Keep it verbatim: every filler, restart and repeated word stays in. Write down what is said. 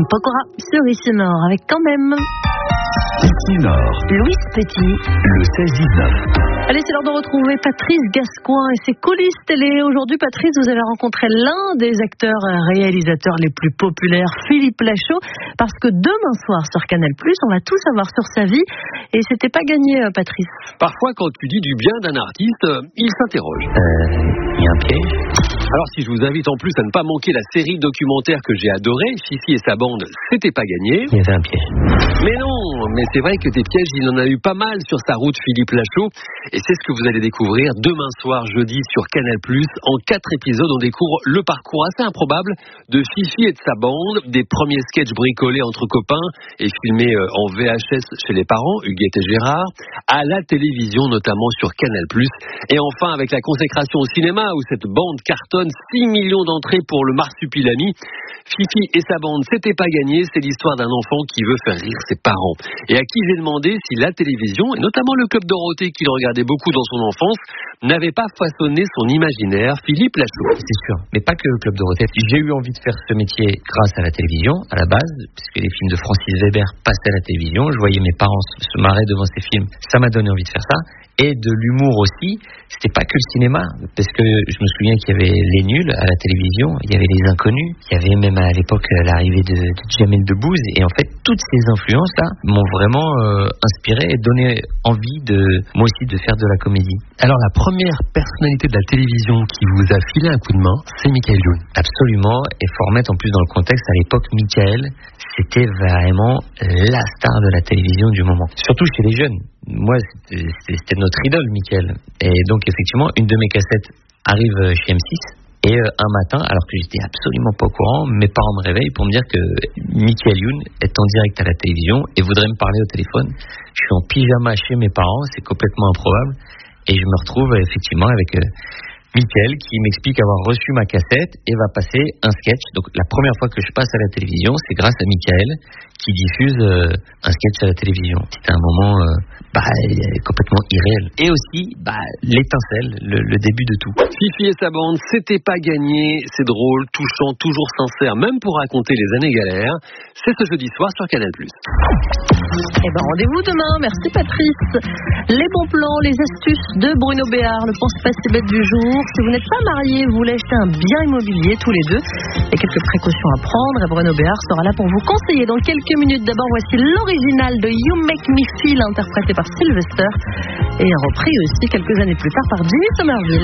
Pokora sur Ici Nord avec quand même Ici Nord, Louis Petit, le seize dix-neuf. Allez, c'est l'heure de retrouver Patrice Gascoin et ses coulisses télé. Aujourd'hui, Patrice, vous avez rencontré l'un des acteurs réalisateurs les plus populaires, Philippe Lachaud, parce que demain soir sur Canal plus, on va tout savoir sur sa vie. Et c'était pas gagné, Patrice. Parfois, quand tu dis du bien d'un artiste, il s'interroge. Euh, il y a un piège. Alors, si je vous invite en plus à ne pas manquer la série documentaire que j'ai adorée, Fifi et sa bande, c'était pas gagné. Il y avait un piège. Mais non, mais c'est vrai que des pièges, il en a eu pas mal sur sa route, Philippe Lachaud. Et c'est ce que vous allez découvrir demain soir, jeudi, sur Canal plus. En quatre épisodes, on découvre le parcours assez improbable de Fifi et de sa bande, des premiers sketchs bricolés entre copains et filmés en V H S chez les parents, Huguette et Gérard, à la télévision, notamment sur Canal plus. Et enfin, avec la consécration au cinéma, où cette bande cartonne six millions d'entrées pour le Marsupilami. Fifi et sa bande, c'était pas gagné, c'est l'histoire d'un enfant qui veut faire rire ses parents. Et à qui j'ai demandé si la télévision, et notamment le Club Dorothée qu'il regardait beaucoup dans son enfance, n'avait pas façonné son imaginaire, Philippe Lachaud. C'est sûr, mais pas que le Club Dorothée. J'ai eu envie de faire ce métier grâce à la télévision, à la base, puisque les films de Francis Weber passaient à la télévision, je voyais mes parents se marrer devant ces films, ça m'a donné envie de faire ça. Et de l'humour aussi, c'était pas que le cinéma, parce que je me souviens qu'il y avait Les Nuls à la télévision, il y avait Les Inconnus, il y avait même à l'époque l'arrivée de, de Jamel Debbouze, et en fait toutes ces influences-là m'ont vraiment euh, inspiré et donné envie de moi aussi de faire de la comédie. Alors la première personnalité de la télévision qui vous a filé un coup de main, c'est Michael Youn. Absolument, et faut remettre en plus dans le contexte, à l'époque, Michael, c'était vraiment la star de la télévision du moment, surtout chez les jeunes. Moi, c'était, c'était notre idole, Michael. Et donc, effectivement, une de mes cassettes arrive chez M six. Et euh, un matin, alors que j'étais absolument pas au courant, mes parents me réveillent pour me dire que Michael Youn est en direct à la télévision et voudrait me parler au téléphone. Je suis en pyjama chez mes parents, c'est complètement improbable. Et je me retrouve effectivement avec euh, Michael qui m'explique avoir reçu ma cassette et va passer un sketch. Donc, la première fois que je passe à la télévision, c'est grâce à Michael qui diffuse euh, un sketch à la télévision. C'était un moment euh, bah, complètement irréel. Et aussi, bah, l'étincelle, le, le début de tout. Fifi et sa bande, c'était pas gagné. C'est drôle, touchant, toujours sincère, même pour raconter les années galères. C'est ce jeudi soir sur Canal plus. Eh ben, rendez-vous demain. Merci Patrice. Les bons plans, les astuces de Bruno Béard, le pense pas si bête du jour. Si vous n'êtes pas marié, vous voulez acheter un bien immobilier tous les deux, il y a quelques précautions à prendre et Bruno Béard sera là pour vous conseiller dans quelques minutes. D'abord, voici l'original de You Make Me Feel interprété par Sylvester et repris aussi quelques années plus tard par Jimmy Somerville.